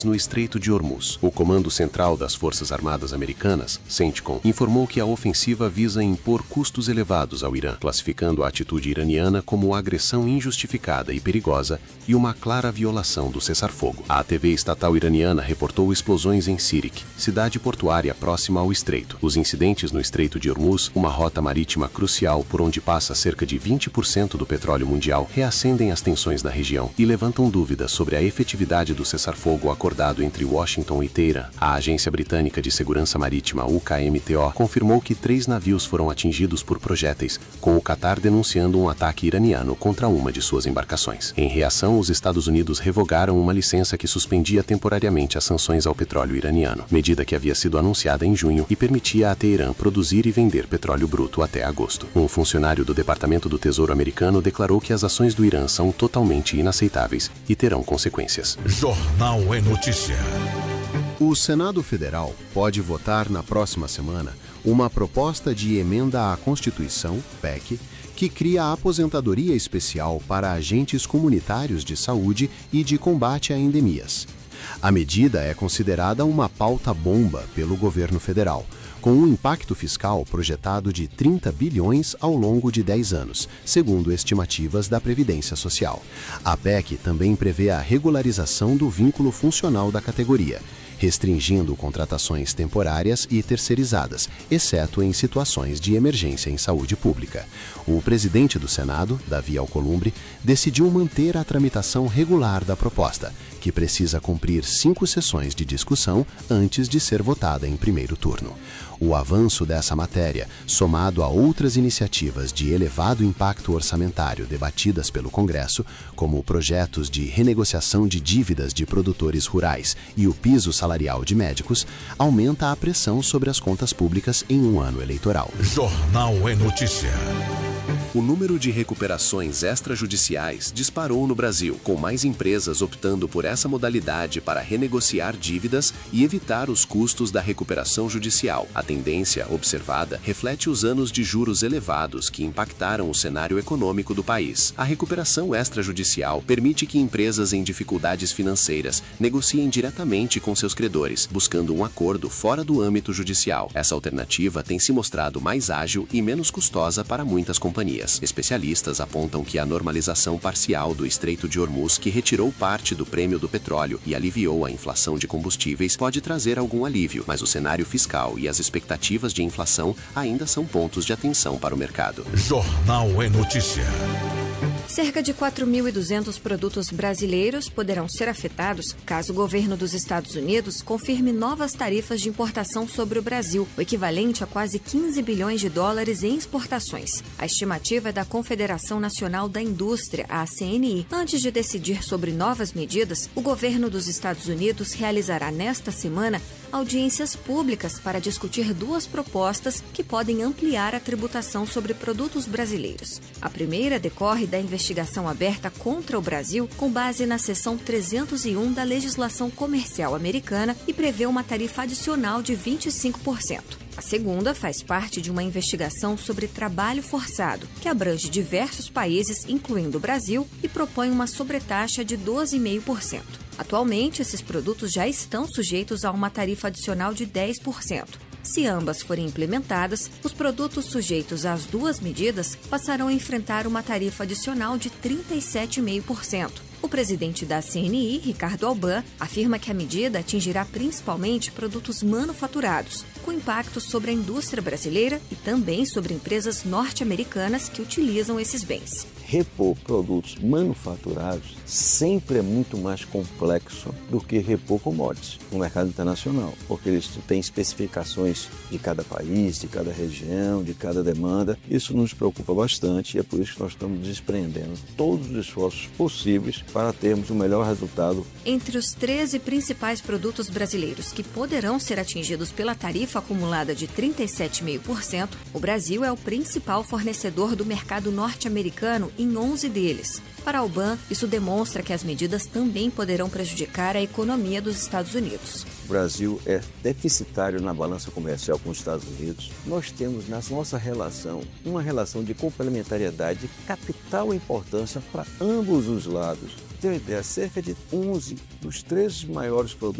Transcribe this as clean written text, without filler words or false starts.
no Estreito de Hormuz. O Comando Central das Forças Armadas Americanas, CENTCOM, informou que a ofensiva visa impor custos elevados ao Irã, classificando a atitude iraniana como agressão injustificada e perigosa e uma clara violação do cessar-fogo. A TV estatal iraniana reportou explosões em Sirik, cidade portuária próxima ao estreito. Os incidentes no Estreito de Hormuz, uma rota marítima crucial por onde passa cerca de 20% do petróleo mundial, reacendem as tensões na região e levantam dúvidas sobre a efetividade do cessar-fogo acordado entre Washington e Teherã. A Agência Britânica de Segurança Marítima, UKMTO, confirmou que 3 navios foram atingidos por projéteis, com o Catar denunciando um ataque iraniano contra uma de suas embarcações. Em reação, os Estados Unidos revogaram uma licença que suspendia temporariamente as sanções ao petróleo iraniano, medida que havia sido anunciada em junho e permitia a Teherã produzir e vender petróleo bruto até agosto. Um funcionário do Departamento do Tesouro americano declarou que as ações do Irã são totalmente inaceitáveis e terão consequências. Jornal é Notícia. O Senado Federal pode votar na próxima semana uma proposta de emenda à Constituição, PEC, que cria a aposentadoria especial para agentes comunitários de saúde e de combate a endemias. A medida é considerada uma pauta-bomba pelo governo federal, com um impacto fiscal projetado de 30 bilhões ao longo de 10 anos, segundo estimativas da Previdência Social. A PEC também prevê a regularização do vínculo funcional da categoria, restringindo contratações temporárias e terceirizadas, exceto em situações de emergência em saúde pública. O presidente do Senado, Davi Alcolumbre, decidiu manter a tramitação regular da proposta, que precisa cumprir 5 sessões de discussão antes de ser votada em primeiro turno. O avanço dessa matéria, somado a outras iniciativas de elevado impacto orçamentário debatidas pelo Congresso, como projetos de renegociação de dívidas de produtores rurais e o piso salarial de médicos, aumenta a pressão sobre as contas públicas em um ano eleitoral. Jornal é Notícia. O número de recuperações extrajudiciais disparou no Brasil, com mais empresas optando por essa modalidade para renegociar dívidas e evitar os custos da recuperação judicial. A tendência observada reflete os anos de juros elevados que impactaram o cenário econômico do país. A recuperação extrajudicial permite que empresas em dificuldades financeiras negociem diretamente com seus credores, buscando um acordo fora do âmbito judicial. Essa alternativa tem se mostrado mais ágil e menos custosa para muitas companhias. Especialistas apontam que a normalização parcial do Estreito de Hormuz, que retirou parte do prêmio do petróleo e aliviou a inflação de combustíveis, pode trazer algum alívio, mas o cenário fiscal e as expectativas de inflação ainda são pontos de atenção para o mercado. Jornal é Notícia. Cerca de 4.200 produtos brasileiros poderão ser afetados caso o governo dos Estados Unidos confirme novas tarifas de importação sobre o Brasil, o equivalente a quase 15 bilhões de dólares em exportações. A estimativa é da Confederação Nacional da Indústria, a CNI. Antes de decidir sobre novas medidas, o governo dos Estados Unidos realizará nesta semana audiências públicas para discutir 2 propostas que podem ampliar a tributação sobre produtos brasileiros. A primeira decorre da investigação aberta contra o Brasil com base na seção 301 da legislação comercial americana e prevê uma tarifa adicional de 25%. A segunda faz parte de uma investigação sobre trabalho forçado, que abrange diversos países, incluindo o Brasil, e propõe uma sobretaxa de 12,5%. Atualmente, esses produtos já estão sujeitos a uma tarifa adicional de 10%. Se ambas forem implementadas, os produtos sujeitos às 2 medidas passarão a enfrentar uma tarifa adicional de 37,5%. O presidente da CNI, Ricardo Alban, afirma que a medida atingirá principalmente produtos manufaturados, com impacto sobre a indústria brasileira e também sobre empresas norte-americanas que utilizam esses bens. Repor produtos manufaturados sempre é muito mais complexo do que repor commodities no mercado internacional, porque eles têm especificações de cada país, de cada região, de cada demanda. Isso nos preocupa bastante e é por isso que nós estamos desprendendo todos os esforços possíveis para termos o melhor resultado. Entre os 13 principais produtos brasileiros que poderão ser atingidos pela tarifa acumulada de 37,5%, o Brasil é o principal fornecedor do mercado norte-americano em 11 deles. Para Alban, isso demonstra que as medidas também poderão prejudicar a economia dos Estados Unidos. O Brasil é deficitário na balança comercial com os Estados Unidos. Nós temos na nossa relação uma relação de complementariedade de capital importância para ambos os lados. ter uma ideia, cerca de 11 dos 13 maiores produtos